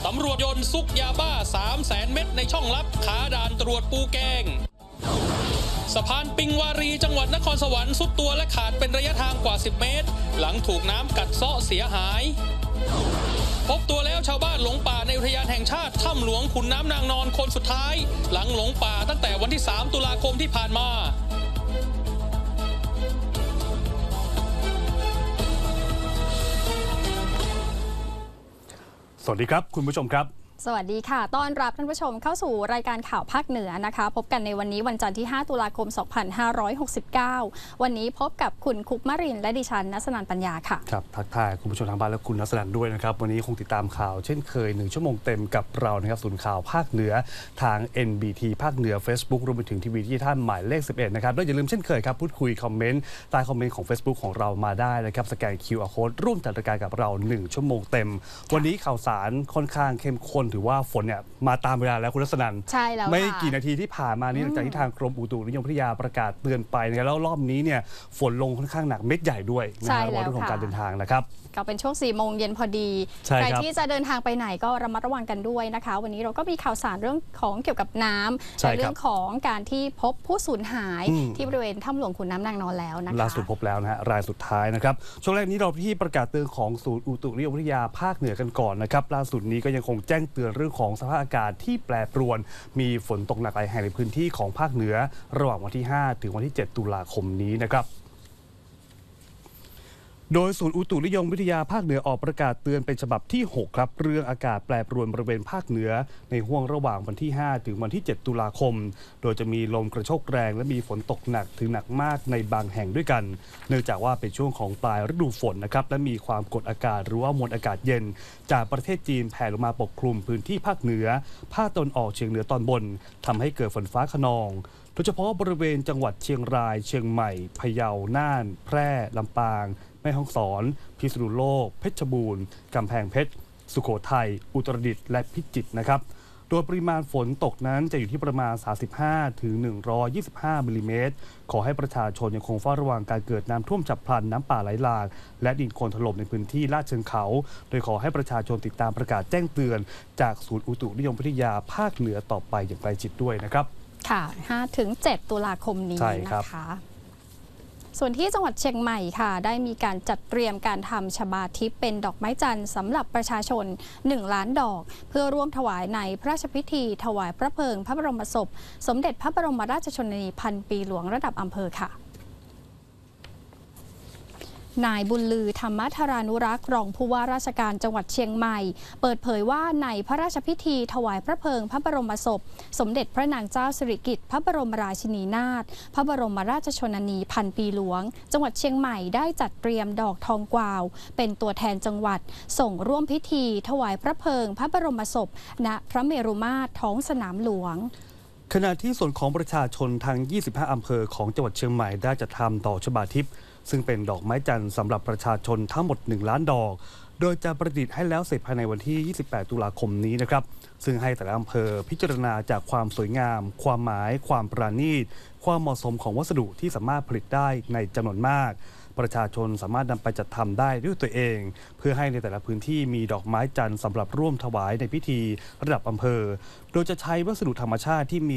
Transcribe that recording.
ตำรวจยนต์ซุกยาบ้า 300,000 เม็ดในช่องลับขาด่านตรวจปูแกงสะพานปิงวารีจังหวัดนครสวรรค์สุดตัวและขาดเป็นระยะทางกว่า 10 เมตรหลังถูกน้ำกัดเซาะเสียหายพบตัวแล้วชาวบ้านหลงป่าในอุทยานแห่งชาติถ้ำหลวงขุนน้ำนางนอนคนสุดท้ายหลังหลงป่าตั้งแต่วันที่ 3 ตุลาคมที่ผ่านมาสวัสดีครับคุณผู้ชมครับสวัสดีค่ะต้อนรับท่านผู้ชมเข้าสู่รายการข่าวภาคเหนือนะคะพบกันในวันนี้วันจันทร์ที่ 5 ตุลาคม 2569 วันนี้พบกับคุณคุปมรินทร์และดิฉันณัสนันท์ปัญญาค่ะครับทักทายคุณผู้ชมทางบ้านและคุณณัสนันท์ด้วยนะครับวันนี้คงติดตามข่าวเช่นเคย1 ชั่วโมงเต็มกับเรานะครับศูนย์ข่าวภาคเหนือทาง NBT ภาคเหนือ Facebook รวมไปถึงทีวีที่ท่านหมายเลข 11 นะครับและอย่าลืมเช่นเคยครับพูดคุยคอมเมนต์ใต้คอมเมนต์ของ Facebook ของเรามาได้นะครับสแกน QR Code ร่วมจัดรายการกับเรา1 ชั่วโมงเต็มวันนี้ข่าวสารค่อนข้างเข้มข้นถือว่าฝนเนี่ยมาตามเวลาแล้วคุณณัสนันท์ใช่แล้วไม่กี่นาทีที่ผ่านมานี้หลังจากที่ทางกรมอุตุนิยมวิทยาประกาศเตือนไปนะครับแล้วรอบนี้เนี่ยฝนลงค่อนข้างหนักเม็ดใหญ่ด้วยนะครับเรื่องของการเดินทางนะครับก็เป็นช่วง 4 โมงเย็นพอดีใครที่จะเดินทางไปไหนก็ระมัดระวังกันด้วยนะคะวันนี้เราก็มีข่าวสารเรื่องของเกี่ยวกับน้ำและเรื่องของการที่พบผู้สูญหายที่บริเวณถ้ำหลวงขุนน้ำนางนอนแล้วนะคะล่าสุดพบแล้วนะฮะรายสุดท้ายนะครับช่วงแรกนี้เราที่ประกาศเตือนของศูนย์อุตุนิยมวิทยาภาคเหนือกันก่อนนะครับล่าสุดนี้ก็ยังคงแจ้งเตือนเรื่องของสภาพอากาศที่แปรปรวนมีฝนตกหนักหลายแห่งในพื้นที่ของภาคเหนือระหว่างวันที่ 5 ถึงวันที่ 7 ตุลาคมนี้นะครับโดยศูนย์อุตุนิยมวิทยาภาคเหนือออกประกาศเตือนเป็นฉบับที่ 6 ครับเรื่องอากาศแปรปรวนบริเวณภาคเหนือในห่วงระหว่างวันที่ 5 ถึงวันที่ 7 ตุลาคมโดยจะมีลมกระโชกแรงและมีฝนตกหนักถึงหนักมากในบางแห่งด้วยกันเนื่องจากว่าเป็นช่วงของปลายฤดูฝนนะครับและมีความกดอากาศหรือว่ามวลอากาศเย็นจากประเทศจีนแผ่ลงมาปกคลุมพื้นที่ภาคเหนือภาคตะวันออกเฉียงเหนือตอนบนทำให้เกิดฝนฟ้าคะนองโดยเฉพาะบริเวณจังหวัดเชียงรายเชียงใหม่พะเยาน่านแพร่ลำปางแม่ฮ่องสอนพิษณุโลกเพชรบูรณ์กำแพงเพชรสุโขทัยอุตรดิตถ์และพิจิตรนะครับโดยปริมาณฝนตกนั้นจะอยู่ที่ประมาณ 35 ถึง 125 มิลลิเมตรขอให้ประชาชนยังคงเฝ้าระวังการเกิดน้ำท่วมฉับพลันน้ำป่าไหลหลากและดินโคลนถล่มในพื้นที่ลาดเชิงเขาโดยขอให้ประชาชนติดตามประกาศแจ้งเตือนจากศูนย์อุตุนิยมวิทยาภาคเหนือต่อไปอย่างใกล้ชิดด้วยนะครับค่ะ 5 ถึง 7 ตุลาคมนี้นะคะส่วนที่จังหวัดเชียงใหม่ค่ะได้มีการจัดเตรียมการทำชบาทิพย์เป็นดอกไม้จันทร์สำหรับประชาชน1 ล้านดอกเพื่อร่วมถวายในพระราชพิธีถวายพระเพลิงพระบรมศพสมเด็จพระบรมราชชนนีพันปีหลวงระดับอำเภอค่ะนายบุญลือธรรมธารานุรักษ์รองผู้ว่าราชการจังหวัดเชียงใหม่เปิดเผยว่าในพระราชพิธีถวายพระเพลิงพระบรมศพสมเด็จพระนางเจ้าสิริกิติ์พระบรมราชินีนาถพระบรมราชชนนีพันปีหลวงจังหวัดเชียงใหม่ได้จัดเตรียมดอกทองกวาวเป็นตัวแทนจังหวัดส่งร่วมพิธีถวายพระเพลิงพระบรมศพณพระเมรุมาตรท้องสนามหลวงขณะที่ส่วนของประชาชนทั้ง25 อำเภอของจังหวัดเชียงใหม่ได้จัดทำดอกชบาทิพย์ซึ่งเป็นดอกไม้จันทร์สำหรับประชาชนทั้งหมด1 ล้านดอกโดยจะประดิษฐ์ให้แล้วเสร็จภายในวันที่ 28 ตุลาคมนี้นะครับซึ่งให้แต่ละอำเภอพิจารณาจากความสวยงามความหมายความปราณีตความเหมาะสมของวัสดุที่สามารถผลิตได้ในจำนวนมากประชาชนสามารถนำไปจัดทำได้ด้วยตัวเองเพื่อให้ในแต่ละพื้นที่มีดอกไม้จันทร์สำหรับร่วมถวายในพิธีระดับอำเภอโดยจะใช้วัสดุธรรมชาติที่มี